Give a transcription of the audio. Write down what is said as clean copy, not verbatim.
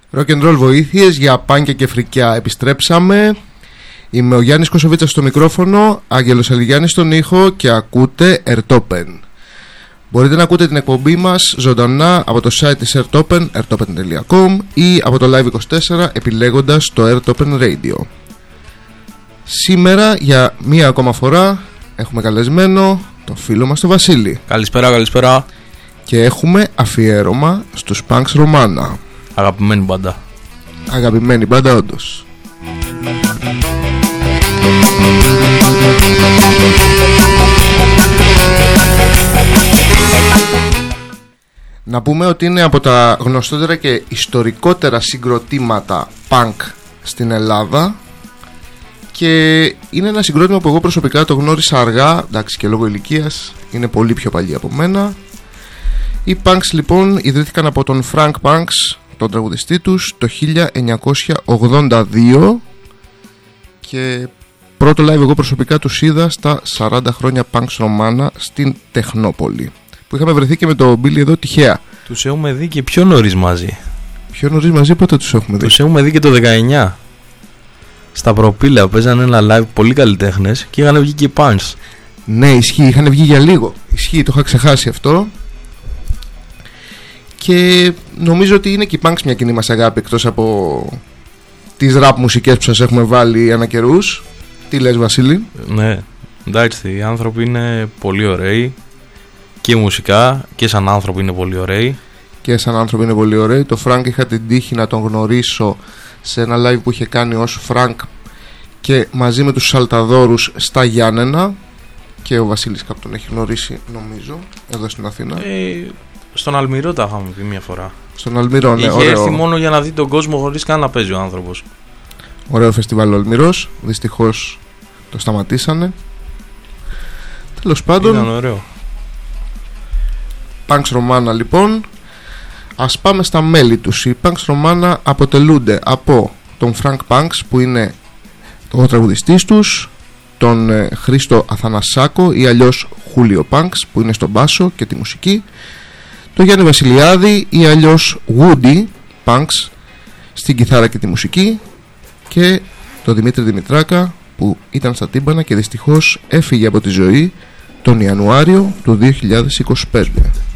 Rock and roll βοήθειες για πάνκια και φρικιά. Επιστρέψαμε. Είμαι ο Γιάννης Κοσοβίτσας στο μικρόφωνο, Άγγελος Αλιγιάννης στον ήχο και ακούτε Ertopen. Μπορείτε να ακούτε την εκπομπή μας ζωντανά από το site της Ertopen, ertopen.com, ή από το Live24 επιλέγοντας το Ertopen Radio. Σήμερα για μία ακόμα φορά έχουμε καλεσμένο τον φίλο μας τον Βασίλη. Καλησπέρα. Και έχουμε αφιέρωμα στους Punks Romana. Αγαπημένη μπάντα όντως. Να πούμε ότι είναι από τα γνωστότερα και ιστορικότερα συγκροτήματα punk στην Ελλάδα. Και είναι ένα συγκρότημα που εγώ προσωπικά το γνώρισα αργά, εντάξει, και λόγω ηλικίας είναι πολύ πιο παλιοί από μένα. Οι Punks λοιπόν ιδρύθηκαν από τον Frank Punks, τον τραγουδιστή τους, το 1982. Και πρώτο live εγώ προσωπικά τους είδα στα 40 χρόνια Punks Romana στην Τεχνόπολη, που είχαμε βρεθεί και με το Billy εδώ τυχαία. Τους έχουμε δει και πιο νωρίς μαζί. Πιο νωρίς μαζί, πότε τους έχουμε δει? Τους έχουμε δει και το 19. Στα Προπήλαια παίζανε ένα live, πολύ καλλιτέχνες, και είχαν βγει και οι Punks. Ναι, ισχύει, είχαν βγει για λίγο. Ισχύει, το είχα ξεχάσει αυτό. Και νομίζω ότι είναι και οι Punks μια κοινή μας αγάπη, εκτός από τις rap μουσικές που σας έχουμε βάλει ανά καιρούς. Τι λες, Βασίλη? Ναι, εντάξει, οι άνθρωποι είναι πολύ ωραίοι. Και μουσικά και σαν άνθρωποι είναι πολύ ωραίοι. Και σαν άνθρωποι είναι πολύ ωραίοι. Το Frank είχα την τύχη να τον γνωρίσω σε ένα live που είχε κάνει ως Frank και μαζί με τους Σαλταδόρους στα Γιάννενα. Και ο Βασίλης κάπου τον έχει γνωρίσει, νομίζω, εδώ στην Αθήνα. Στον Αλμυρό τα είχαμε πει μια φορά. Στον Αλμυρό, ναι, είχε ωραίο. έρθει μόνο για να δει τον κόσμο χωρίς καν να παίζει ο άνθρωπος. Ωραίο φεστιβάλ ο Αλμυρός. Δυστυχώς το σταματήσανε. Τέλος πάντων, ήταν ωραίο. Punks Romana λοιπόν. Ας πάμε στα μέλη τους. Οι Punks Romana αποτελούνται από τον Frank Punks, που είναι ο τραγουδιστής τους, τον Χρήστο Αθανασάκο ή αλλιώς Χούλιο Punks, που είναι στον μπάσο και τη μουσική, τον Γιάννη Βασιλιάδη ή αλλιώς Woody Punks στην κιθάρα και τη μουσική, και τον Δημήτρη Δημητράκα, που ήταν στα τύμπανα και δυστυχώς έφυγε από τη ζωή τον Ιανουάριο του 2025.